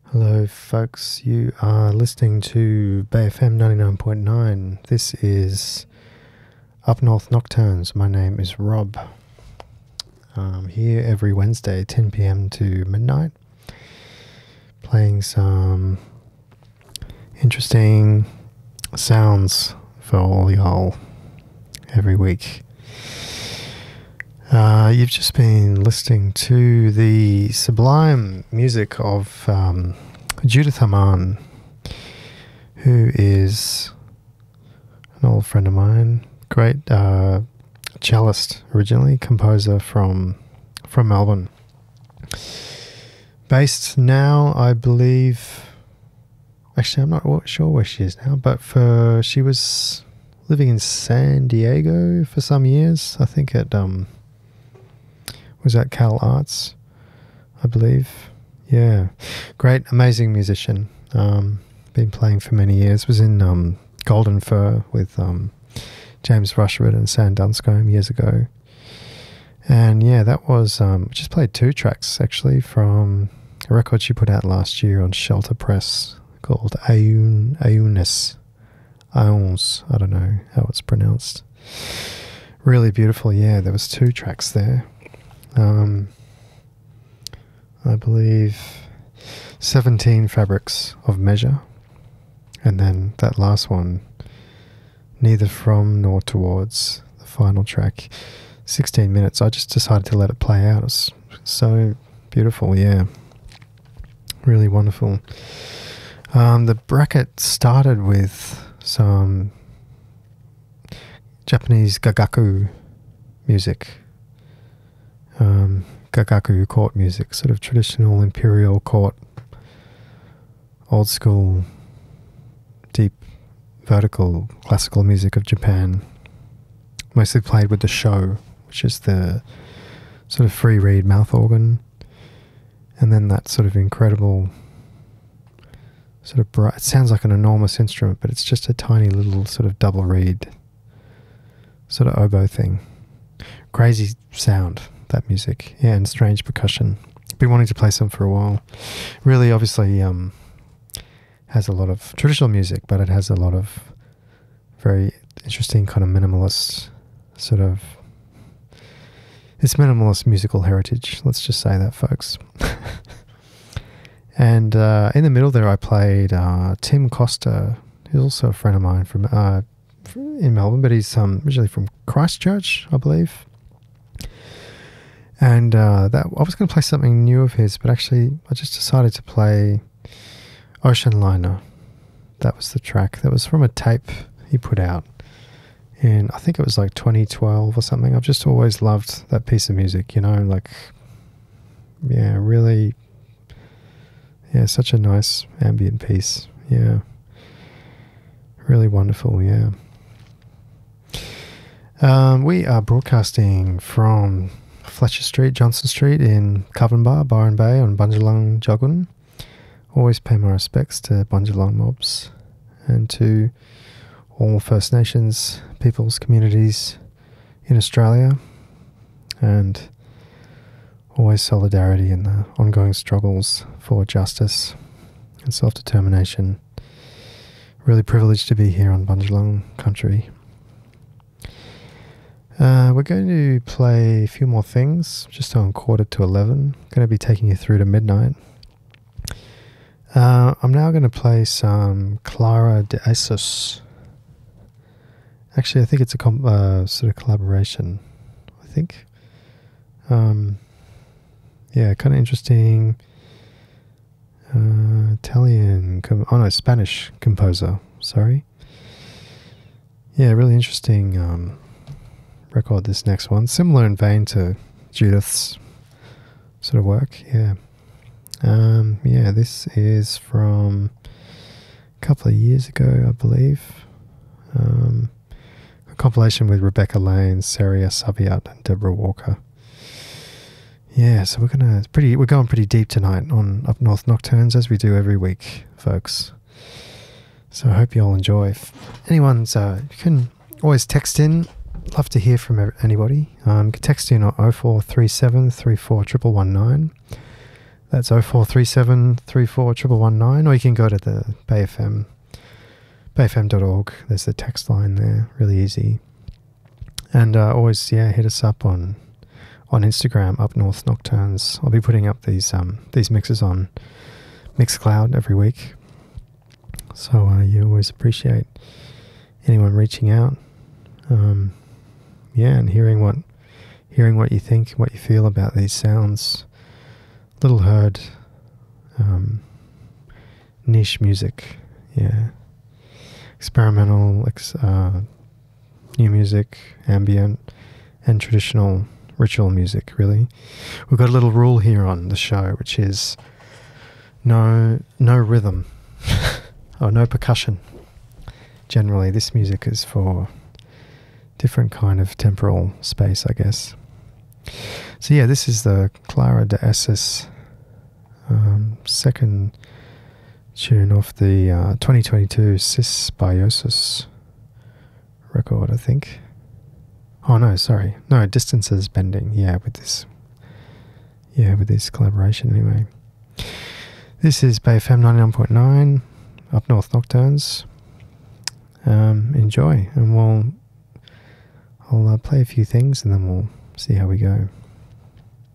Hello, folks. You are listening to Bay FM 99.9. This is Up North Nocturnes. My name is Rob. I'm here every Wednesday, 10 p.m. to midnight, playing some interesting sounds for all y'all every week. You've just been listening to the sublime music of Judith Armand, who is an old friend of mine, great cellist originally, composer from Melbourne. Based now, I believe, actually I'm not sure where she is now, but she was living in San Diego for some years, I think at was at Cal Arts, I believe. Yeah, great, amazing musician. Been playing for many years. Was in Golden Fur with James Rushford and Sam Dunscombe years ago. And yeah, that was just played two tracks actually from a record she put out last year on Shelter Press called Aunes. I don't know how it's pronounced. Really beautiful. Yeah, there was two tracks there. I believe 17 Fabrics of Measure, and then that last one, Neither From Nor Towards, the final track, 16 minutes. I just decided to let it play out. It was so beautiful, yeah, really wonderful. The bracket started with some Japanese gagaku music, gagaku court music, sort of traditional imperial court, old school, deep, vertical, classical music of Japan, mostly played with the sho, which is the sort of free reed mouth organ, and then that sort of incredible, sort of bright, it sounds like an enormous instrument, but it's just a tiny little sort of double reed, sort of oboe thing. Crazy sound, that music, yeah, and strange percussion. Been wanting to play some for a while. Really, obviously, has a lot of traditional music, but it has a lot of very interesting kind of minimalist sort of, it's minimalist musical heritage. Let's just say that, folks. And in the middle there, I played Tim Costa, who's also a friend of mine from in Melbourne, but he's originally from Christchurch, I believe. And that I was going to play something new of his, but actually I just decided to play Ocean Liner. That was the track. That was from a tape he put out in, I think it was like 2012 or something. I've just always loved that piece of music, you know, like, yeah, really, yeah, such a nice ambient piece. Yeah, really wonderful, yeah. We are broadcasting from Fletcher Street, Johnson Street in Covenbar, Byron Bay on Bundjalung Jogun. Always pay my respects to Bundjalung mobs and to all First Nations peoples, communities in Australia, and always solidarity in the ongoing struggles for justice and self-determination. Really privileged to be here on Bundjalung country. We're going to play a few more things just on 11:45. Going to be taking you through to midnight. I'm now going to play some Clara de Asos. Actually, I think it's a sort of collaboration, I think. Yeah, kind of interesting Spanish composer, sorry. Yeah, really interesting record, this next one. Similar in vein to Judith's sort of work, yeah. Yeah, this is from a couple of years ago, I believe. A compilation with Rebecca Lane, Saria Saviat, and Deborah Walker. Yeah, so we're going pretty deep tonight on Up North Nocturnes, as we do every week, folks. So I hope you all enjoy. If anyone's, you can always text in. Love to hear from anybody. You can text in on 0437 34 119. That's 0437 341119, or you can go to the Bay FM, bayfm.org. There's the text line there, really easy. And always, hit us up on Instagram, Up North Nocturnes. I'll be putting up these mixes on Mixcloud every week. So you always appreciate anyone reaching out. And hearing what you think, what you feel about these sounds. Little heard, niche music, experimental, new music, ambient, and traditional ritual music, really. We've got a little rule here on the show, which is no rhythm or no percussion. Generally, this music is for different kind of temporal space, I guess. So this is the Clara de Esses second tune off the 2022 Symbiosis record, I think. Oh no, sorry. No, Distances Bending. With this collaboration anyway. This is Bay FM 99.9, Up North Nocturnes. Enjoy, and I'll play a few things and then we'll see how we go.